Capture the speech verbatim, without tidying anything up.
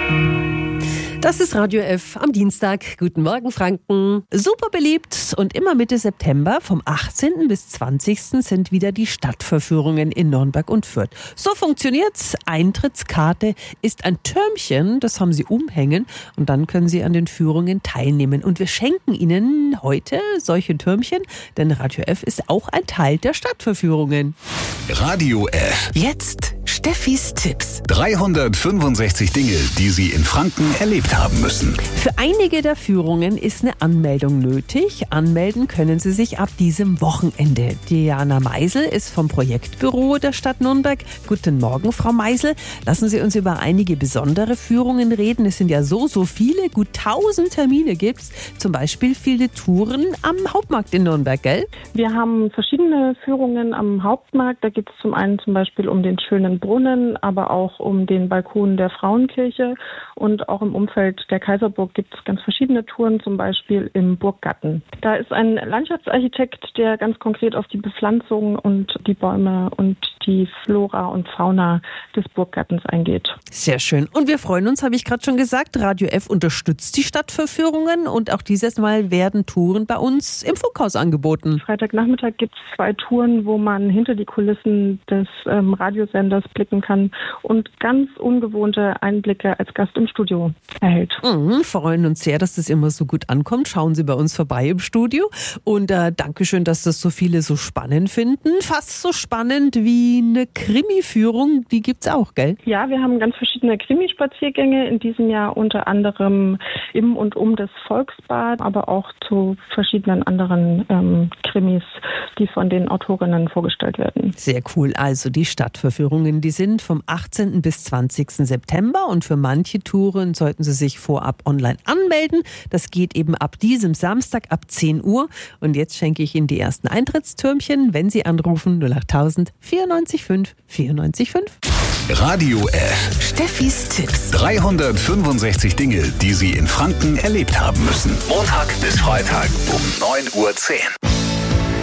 Das ist Radio F am Dienstag. Guten Morgen, Franken. Super beliebt und immer Mitte September vom achtzehnten bis zwanzigsten sind wieder die Stadtverführungen in Nürnberg und Fürth. So funktioniert's. Eintrittskarte ist ein Türmchen, das haben Sie umhängen und dann können Sie an den Führungen teilnehmen. Und wir schenken Ihnen heute solche Türmchen, denn Radio F ist auch ein Teil der Stadtverführungen. Radio F. Jetzt Steffis Tipps. dreihundertfünfundsechzig Dinge, die Sie in Franken erlebt haben müssen. Für einige der Führungen ist eine Anmeldung nötig. Anmelden können Sie sich ab diesem Wochenende. Diana Meisel ist vom Projektbüro der Stadt Nürnberg. Guten Morgen, Frau Meisel. Lassen Sie uns über einige besondere Führungen reden. Es sind ja so, so viele. Gut tausend Termine gibt's. Zum Beispiel viele Touren am Hauptmarkt in Nürnberg, gell? Wir haben verschiedene Führungen am Hauptmarkt. Da geht es zum einen zum Beispiel um den schönen Brunnen, aber auch um den Balkon der Frauenkirche. Und auch im Umfeld der Kaiserburg gibt es ganz verschiedene Touren, zum Beispiel im Burggarten. Da ist ein Landschaftsarchitekt, der ganz konkret auf die Bepflanzung und die Bäume und die Flora und Fauna des Burggartens eingeht. Sehr schön. Und wir freuen uns, habe ich gerade schon gesagt, Radio F unterstützt die Stadtverführungen und auch dieses Mal werden Touren bei uns im Funkhaus angeboten. Freitagnachmittag gibt es zwei Touren, wo man hinter die Kulissen des ähm, Radiosenders blicken kann und ganz ungewohnte Einblicke als Gast im Studio erhält. Mhm, freuen uns sehr, dass das immer so gut ankommt. Schauen Sie bei uns vorbei im Studio und äh, Dankeschön, dass das so viele so spannend finden. Fast so spannend wie eine Krimi-Führung, die gibt's auch, gell? Ja, wir haben ganz verschiedene Krimi-Spaziergänge in diesem Jahr, unter anderem im und um das Volksbad, aber auch zu verschiedenen anderen ähm, Krimis, die von den Autorinnen vorgestellt werden. Sehr cool. Also die Stadtverführungen, die sind vom achtzehnten bis zwanzigsten September und für manche Touren sollten Sie sich vorab online anmelden. Das geht eben ab diesem Samstag ab zehn Uhr und jetzt schenke ich Ihnen die ersten Eintrittstürmchen, wenn Sie anrufen null acht tausend vierundneunzig fünf vierundneunzig fünf. Radio F. Steffis Tipps. dreihundertfünfundsechzig Dinge, die Sie in Franken erlebt haben müssen. Montag bis Freitag um neun Uhr zehn.